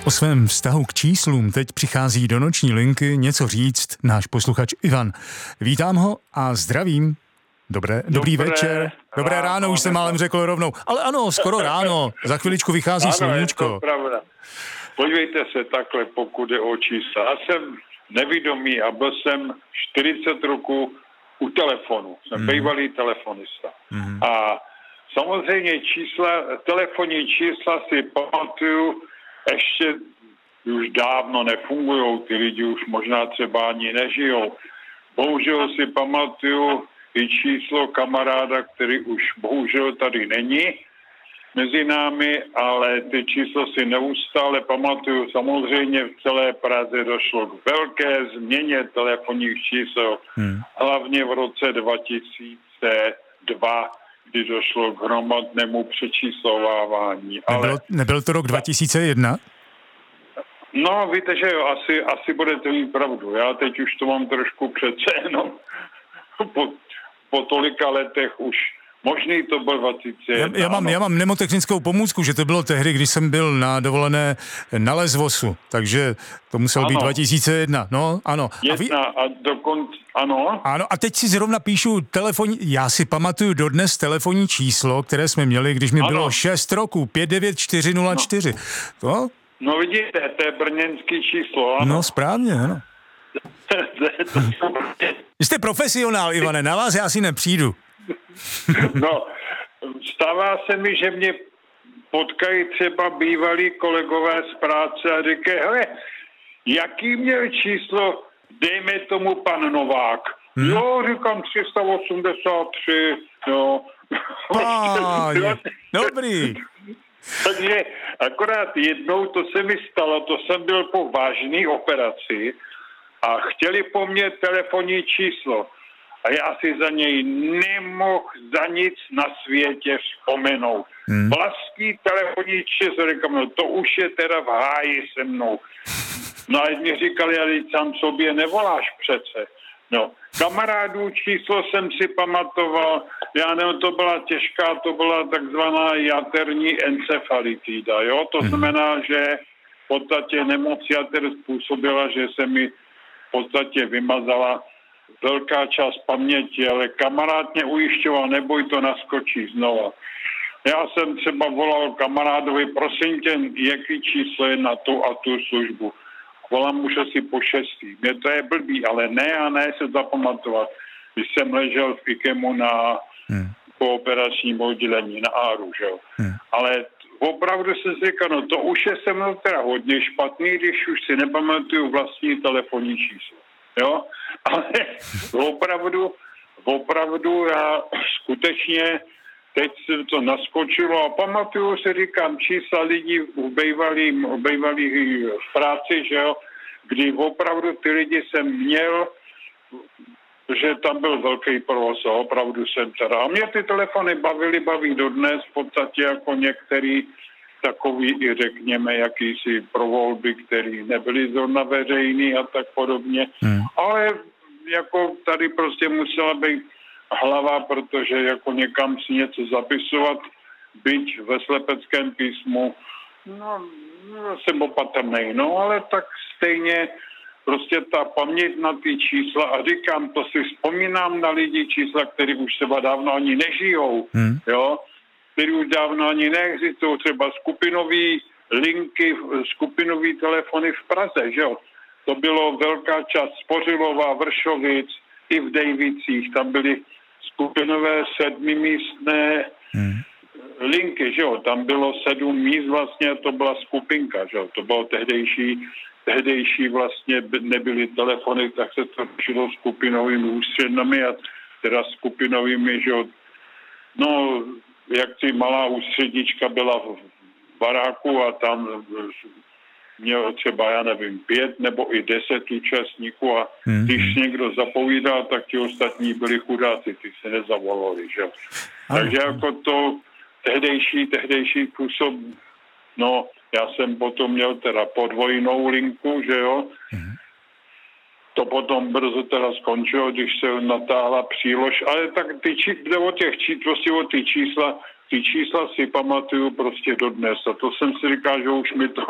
O svém vztahu k číslům teď přichází do noční linky něco říct náš posluchač Ivan. Vítám ho a zdravím. Dobrý večer. Dobré ráno, už jsem málem řekl rovnou. Ale ano, skoro ráno. Za chviličku vychází sluníčko. Ano, je to pravda. Podívejte se takhle, pokud je o čísla. Já jsem nevědomý a byl jsem 40 roků u telefonu. Jsem bývalý telefonista. A samozřejmě telefonní čísla si pamatuju, ještě už dávno nefungujou, ty lidi už možná třeba ani nežijou. Bohužel si pamatuju i číslo kamaráda, který už bohužel tady není mezi námi, ale ty číslo si neustále pamatuju. Samozřejmě v celé Praze došlo k velké změně telefonních čísel, hlavně v roce 2002, kdy došlo k hromadnému přečíslovávání. Nebyl to rok 2001? No, víte, že jo, asi budete mít pravdu. Já teď už to mám trošku přece jenom po tolika letech už. Možný to byl 2001. Já mám mnemotechnickou pomůcku, že to bylo tehdy, když jsem byl na dovolené na Lesvosu, takže to muselo být 2001. No, ano. Ano. Ano, a teď si zrovna píšu já si pamatuju dodnes telefonní číslo, které jsme měli, když mi bylo 6 roků, 59404. No. No vidíte, to je brněnský číslo, ano. No správně, ano. Jste profesionál, Ivane, na vás já asi nepřijdu. No, stává se mi, že mě potkají třeba bývalí kolegové z práce a říkají, hele, jaký měl číslo, dejme tomu pan Novák. Jo, říkám 383, jo. Dobrý. Takže akorát jednou to se mi stalo, to jsem byl po vážné operaci a chtěli po mně telefonní číslo. A já si za něj nemohl za nic na světě vzpomenout. Vlastní telefonní číslo, říkám, no to už je teda v háji se mnou. No a mi říkali, ale sám sobě nevoláš přece. No, kamarádů číslo jsem si pamatoval, já nevím, to byla těžká, to byla takzvaná jaterní encefalitida, jo? To znamená, že v podstatě nemoc jater způsobila, že se mi v podstatě vymazala velká část paměti, ale kamarád mě ujišťoval, neboj, to naskočí znova. Já jsem třeba volal kamarádovi, prosím tě, jaký číslo je na tu a tu službu. Volám už asi po 6. Mě to je blbý, ale ne se zapamatovat. Když jsem ležel v IKEMu na kooperačním oddělení, na ARU, že jo. Ale opravdu jsem si říkal, no to už je se mnou teda hodně špatný, když už si nepamatuju vlastní telefonní číslo. Jo, ale opravdu já skutečně teď se to naskočilo a pamatuju si, říkám, čísla lidí bývalých v práci, že jo, kdy opravdu ty lidi jsem měl, že tam byl velký provoz, opravdu jsem teda. A mě ty telefony baví dodnes, v podstatě jako některý takový i řekněme jakýsi provolby, který nebyly zrovna veřejný a tak podobně. Ale jako tady prostě musela být hlava, protože jako někam si něco zapisovat, byť ve slepeckém písmu, no jsem opatrnej, no ale tak stejně prostě ta paměť na ty čísla a říkám, to si vzpomínám na lidi čísla, který už třeba dávno ani nežijou, jo, který už dávno ani neexistují, třeba skupinové linky, skupinové telefony v Praze, že jo. To bylo velká část Spořilova, Vršovic, i v Dejvicích, tam byly skupinové 7místné linky, že jo. Tam bylo 7 míst vlastně, to byla skupinka, že jo. To bylo tehdejší vlastně nebyly telefony, tak se to řešilo skupinovými ústřednami a teda skupinovými, že jo. No, jak si malá ústřednička byla v baráku a tam měl třeba, já nevím, 5 nebo i 10 účastníků a když někdo zapovídal, tak ti ostatní byli chudáci, ty se nezavolali, že? Takže jako to tehdejší způsob, no, já jsem potom měl teda podvojnou linku, že jo? To potom brzo teda skončilo, když se natáhla přílož, ale tak ty čísla si pamatuju prostě dodnes a to jsem si říkal, že už mi to